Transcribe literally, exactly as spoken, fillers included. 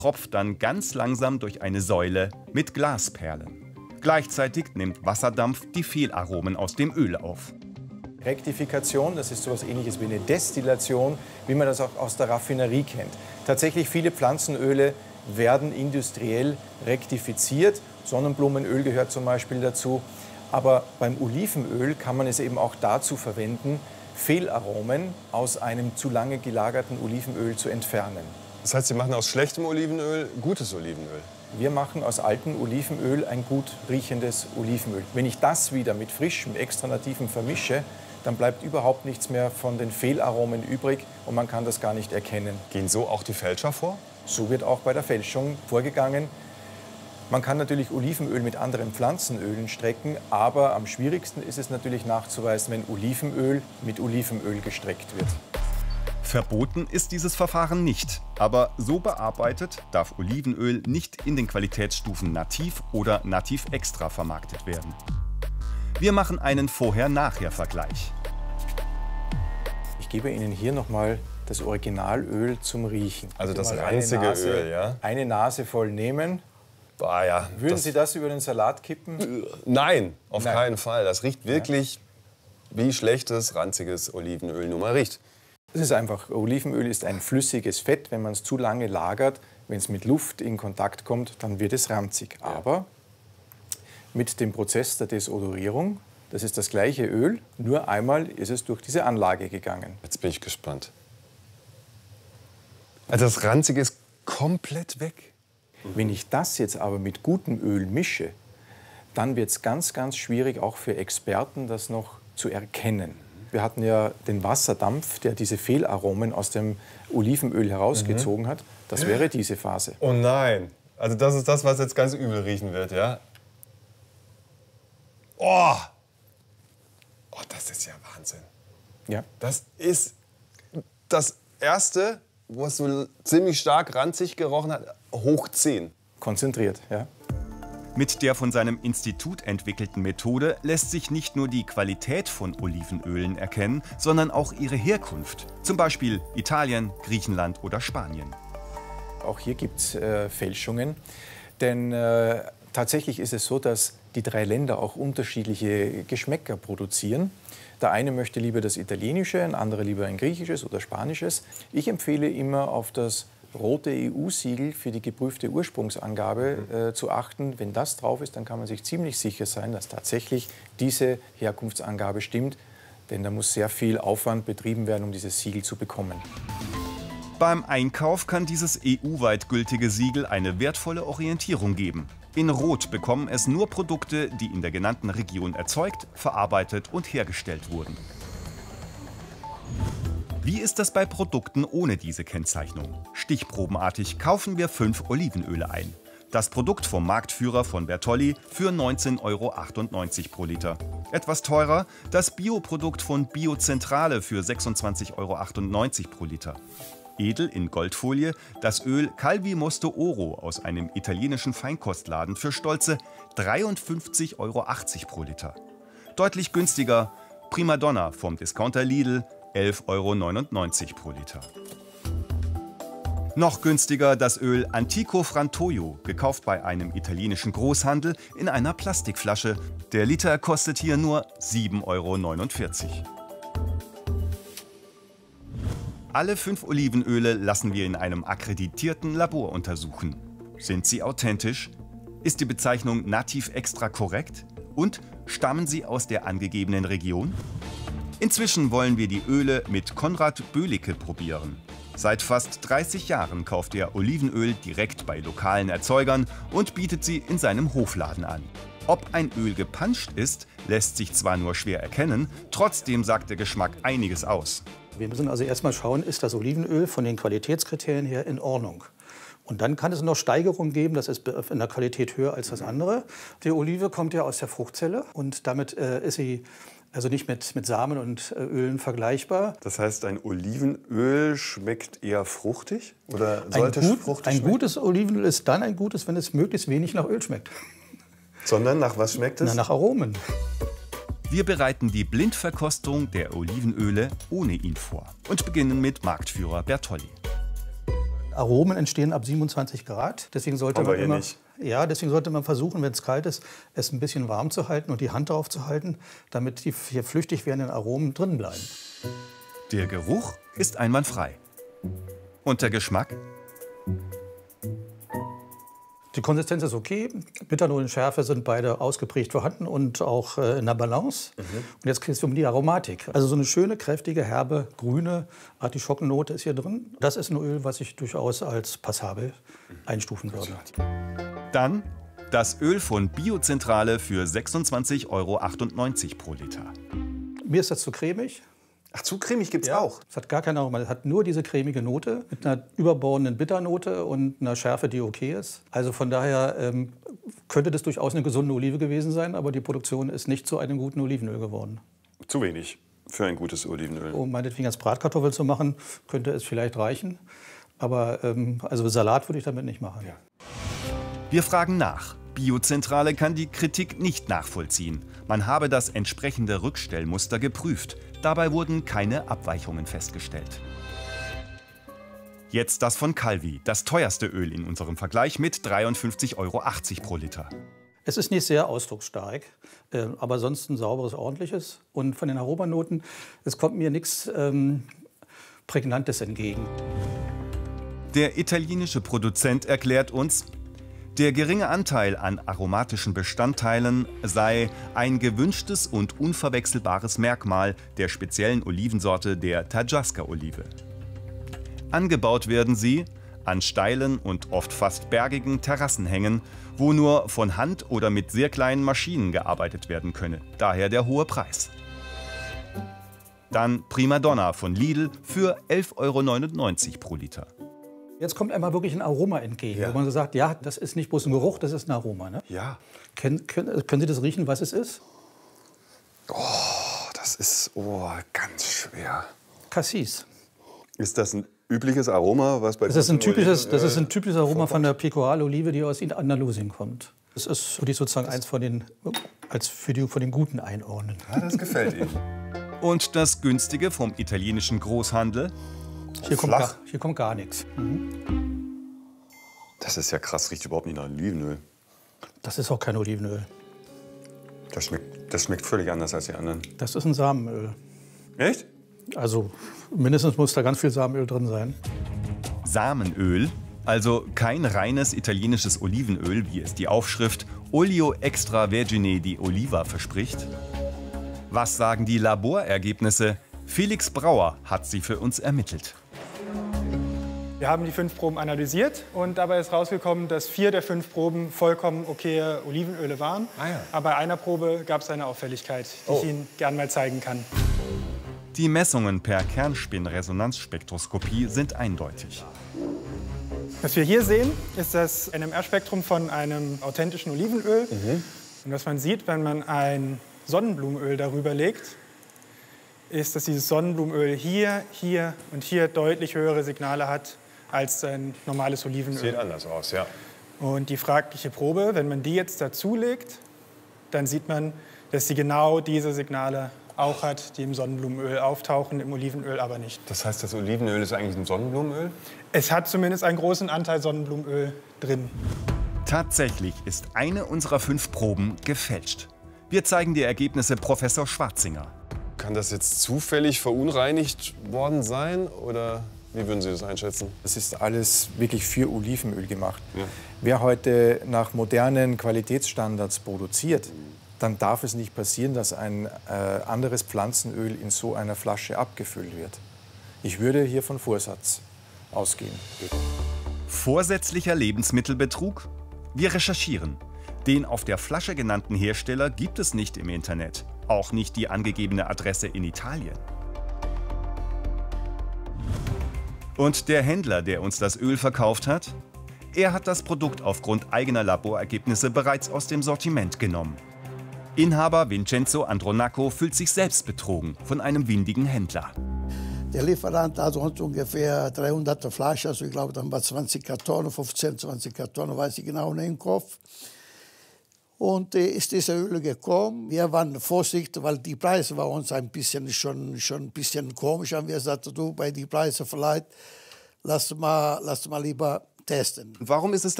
tropft dann ganz langsam durch eine Säule mit Glasperlen. Gleichzeitig nimmt Wasserdampf die Fehlaromen aus dem Öl auf. Rektifikation, das ist so etwas Ähnliches wie eine Destillation, wie man das auch aus der Raffinerie kennt. Tatsächlich viele Pflanzenöle werden industriell rektifiziert. Sonnenblumenöl gehört zum Beispiel dazu. Aber beim Olivenöl kann man es eben auch dazu verwenden, Fehlaromen aus einem zu lange gelagerten Olivenöl zu entfernen. Das heißt, Sie machen aus schlechtem Olivenöl gutes Olivenöl? Wir machen aus altem Olivenöl ein gut riechendes Olivenöl. Wenn ich das wieder mit frischem, extra nativem vermische, dann bleibt überhaupt nichts mehr von den Fehlaromen übrig und man kann das gar nicht erkennen. Gehen so auch die Fälscher vor? So wird auch bei der Fälschung vorgegangen. Man kann natürlich Olivenöl mit anderen Pflanzenölen strecken, aber am schwierigsten ist es natürlich nachzuweisen, wenn Olivenöl mit Olivenöl gestreckt wird. Verboten ist dieses Verfahren nicht, aber so bearbeitet darf Olivenöl nicht in den Qualitätsstufen Nativ oder Nativ Extra vermarktet werden. Wir machen einen Vorher-Nachher-Vergleich. Ich gebe Ihnen hier noch mal das Originalöl zum Riechen. Also das Mal ranzige eine Nase, Öl, ja? Eine Nase voll nehmen. Boah, ja, Würden das Sie das über den Salat kippen? Nein, auf Nein. keinen Fall. Das riecht wirklich wie schlechtes, ranziges Olivenöl nun mal riecht. Es ist einfach, Olivenöl ist ein flüssiges Fett. Wenn man es zu lange lagert, wenn es mit Luft in Kontakt kommt, dann wird es ranzig. Aber mit dem Prozess der Desodorierung, das ist das gleiche Öl, nur einmal ist es durch diese Anlage gegangen. Jetzt bin ich gespannt. Also das Ranzige ist komplett weg. Wenn ich das jetzt aber mit gutem Öl mische, dann wird es ganz, ganz schwierig, auch für Experten, das noch zu erkennen. Wir hatten ja den Wasserdampf, der diese Fehlaromen aus dem Olivenöl herausgezogen hat. Das wäre diese Phase. Oh nein. Also das ist das, was jetzt ganz übel riechen wird, ja? Oh! Oh, das ist ja Wahnsinn. Ja. Das ist das Erste, wo es so ziemlich stark ranzig gerochen hat, hoch zehn. Konzentriert, ja. Mit der von seinem Institut entwickelten Methode lässt sich nicht nur die Qualität von Olivenölen erkennen, sondern auch ihre Herkunft. Zum Beispiel Italien, Griechenland oder Spanien. Auch hier gibt es äh, Fälschungen. Denn äh, tatsächlich ist es so, dass die drei Länder auch unterschiedliche Geschmäcker produzieren. Der eine möchte lieber das Italienische, ein anderer lieber ein Griechisches oder Spanisches. Ich empfehle immer auf das rote E U-Siegel für die geprüfte Ursprungsangabe äh, zu achten. Wenn das drauf ist, dann kann man sich ziemlich sicher sein, dass tatsächlich diese Herkunftsangabe stimmt. Denn da muss sehr viel Aufwand betrieben werden, um dieses Siegel zu bekommen. Beim Einkauf kann dieses E U-weit gültige Siegel eine wertvolle Orientierung geben. In Rot bekommen es nur Produkte, die in der genannten Region erzeugt, verarbeitet und hergestellt wurden. Wie ist das bei Produkten ohne diese Kennzeichnung? Stichprobenartig kaufen wir fünf Olivenöle ein. Das Produkt vom Marktführer von Bertolli für neunzehn Euro achtundneunzig pro Liter. Etwas teurer das Bioprodukt von Biozentrale für sechsundzwanzig Euro achtundneunzig pro Liter. Edel in Goldfolie das Öl Calvi Mosto Oro aus einem italienischen Feinkostladen für stolze dreiundfünfzig Euro achtzig pro Liter. Deutlich günstiger Primadonna vom Discounter Lidl elf Euro neunundneunzig pro Liter. Noch günstiger das Öl Antico Frantoio, gekauft bei einem italienischen Großhandel in einer Plastikflasche. Der Liter kostet hier nur sieben Euro neunundvierzig. Alle fünf Olivenöle lassen wir in einem akkreditierten Labor untersuchen. Sind sie authentisch? Ist die Bezeichnung Nativ Extra korrekt? Und stammen sie aus der angegebenen Region? Inzwischen wollen wir die Öle mit Konrad Böhlicke probieren. Seit fast dreißig Jahren kauft er Olivenöl direkt bei lokalen Erzeugern und bietet sie in seinem Hofladen an. Ob ein Öl gepanscht ist, lässt sich zwar nur schwer erkennen, trotzdem sagt der Geschmack einiges aus. Wir müssen also erstmal schauen, ist das Olivenöl von den Qualitätskriterien her in Ordnung. Und dann kann es noch Steigerungen geben, das ist in der Qualität höher als das andere. Die Olive kommt ja aus der Fruchtzelle und damit äh, ist sie also nicht mit, mit Samen und äh, Ölen vergleichbar. Das heißt, ein Olivenöl schmeckt eher fruchtig? Oder sollte ein, gut, fruchtig ein schmecken? gutes Olivenöl ist dann ein gutes, wenn es möglichst wenig nach Öl schmeckt. Sondern nach was schmeckt es? Na, nach Aromen. Wir bereiten die Blindverkostung der Olivenöle ohne ihn vor und beginnen mit Marktführer Bertolli. Aromen entstehen ab siebenundzwanzig Grad. Deswegen sollte man immer, ja, deswegen sollte man versuchen, wenn es kalt ist, es ein bisschen warm zu halten und die Hand darauf zu halten, damit die hier flüchtig werdenden Aromen drin bleiben. Der Geruch ist einwandfrei. Und der Geschmack? Die Konsistenz ist okay. Bitternoten und Schärfe sind beide ausgeprägt vorhanden und auch äh, in der Balance. Mhm. Und jetzt geht es um die Aromatik. Also so eine schöne, kräftige, herbe, grüne Artischockennote ist hier drin. Das ist ein Öl, was ich durchaus als passabel einstufen würde. Dann das Öl von Biozentrale für sechsundzwanzig Euro achtundneunzig pro Liter. Mir ist das zu cremig. Ach, zu cremig gibt's ja, auch? Es hat gar keine Aroma. Es hat nur diese cremige Note mit einer überbordenden Bitternote und einer Schärfe, die okay ist. Also von daher ähm, könnte das durchaus eine gesunde Olive gewesen sein, aber die Produktion ist nicht zu einem guten Olivenöl geworden. Zu wenig für ein gutes Olivenöl. Um meinetwegen als Bratkartoffel zu machen, könnte es vielleicht reichen. Aber ähm, also Salat würde ich damit nicht machen. Ja. Wir fragen nach. Biozentrale kann die Kritik nicht nachvollziehen. Man habe das entsprechende Rückstellmuster geprüft. Dabei wurden keine Abweichungen festgestellt. Jetzt das von Calvi, das teuerste Öl in unserem Vergleich mit dreiundfünfzig Euro achtzig pro Liter. Es ist nicht sehr ausdrucksstark, äh, aber sonst ein sauberes, ordentliches. Und von den Aromanoten, es kommt mir nichts ähm, Prägnantes entgegen. Der italienische Produzent erklärt uns, der geringe Anteil an aromatischen Bestandteilen sei ein gewünschtes und unverwechselbares Merkmal der speziellen Olivensorte der Tadjasca-Olive. Angebaut werden sie an steilen und oft fast bergigen Terrassenhängen, wo nur von Hand oder mit sehr kleinen Maschinen gearbeitet werden könne. Daher der hohe Preis. Dann Primadonna von Lidl für elf Euro neunundneunzig pro Liter. Jetzt kommt einmal wirklich ein Aroma entgegen, Ja. wo man so sagt, ja, das ist nicht bloß ein Geruch, das ist ein Aroma. Ne? Ja. Können, können, können Sie das riechen, was es ist? Oh, das ist oh, ganz schwer. Cassis. Ist das ein übliches Aroma, was bei Das ist ein guten typisches, Oliven, das ist ein äh, typisches Aroma vorkommt? von der Pecoral-Olive, die aus Andalusien kommt. Das ist, würde ich sozusagen eins von den, als für die, von den Guten einordnen. Ja, das gefällt Ihnen. Und das günstige vom italienischen Großhandel? Hier kommt, Flach. gar, hier kommt gar nichts. Das ist ja krass, riecht überhaupt nicht nach Olivenöl. Das ist auch kein Olivenöl. Das schmeckt, das schmeckt völlig anders als die anderen. Das ist ein Samenöl. Echt? Also mindestens muss da ganz viel Samenöl drin sein. Samenöl, also kein reines italienisches Olivenöl, wie es die Aufschrift Olio extravergine di Oliva verspricht. Was sagen die Laborergebnisse? Felix Brauer hat sie für uns ermittelt. Wir haben die fünf Proben analysiert und dabei ist rausgekommen, dass vier der fünf Proben vollkommen okaye Olivenöle waren. Ah ja. Aber bei einer Probe gab es eine Auffälligkeit, die Oh. ich Ihnen gern mal zeigen kann. Die Messungen per Kernspinresonanzspektroskopie sind eindeutig. Was wir hier sehen, ist das N M R-Spektrum von einem authentischen Olivenöl. Mhm. Und was man sieht, wenn man ein Sonnenblumenöl darüber legt, ist, dass dieses Sonnenblumenöl hier, hier und hier deutlich höhere Signale hat als ein normales Olivenöl. Sieht anders aus, ja. Und die fragliche Probe, wenn man die jetzt dazulegt, dann sieht man, dass sie genau diese Signale auch hat, die im Sonnenblumenöl auftauchen, im Olivenöl aber nicht. Das heißt, das Olivenöl ist eigentlich ein Sonnenblumenöl? Es hat zumindest einen großen Anteil Sonnenblumenöl drin. Tatsächlich ist eine unserer fünf Proben gefälscht. Wir zeigen die Ergebnisse Professor Schwarzinger. Kann das jetzt zufällig verunreinigt worden sein oder wie würden Sie das einschätzen? Das ist alles wirklich für Olivenöl gemacht. Ja. Wer heute nach modernen Qualitätsstandards produziert, dann darf es nicht passieren, dass ein äh, anderes Pflanzenöl in so einer Flasche abgefüllt wird. Ich würde hier von Vorsatz ausgehen. Vorsätzlicher Lebensmittelbetrug? Wir recherchieren. Den auf der Flasche genannten Hersteller gibt es nicht im Internet. Auch nicht die angegebene Adresse in Italien. Und der Händler, der uns das Öl verkauft hat? Er hat das Produkt aufgrund eigener Laborergebnisse bereits aus dem Sortiment genommen. Inhaber Vincenzo Andronaco fühlt sich selbst betrogen von einem windigen Händler. Der Lieferant hat uns ungefähr dreihundert Flaschen, also ich glaube, dann war zwanzig Kartonen, fünfzehn, zwanzig Kartonen, weiß ich genau nicht im Kopf. Und äh, ist diese Öl gekommen. Wir waren vorsichtig, weil die Preise waren uns ein bisschen schon, schon ein bisschen komisch. Haben wir gesagt, du, bei den Preisen vielleicht lass mal, lass mal lieber testen. Warum ist es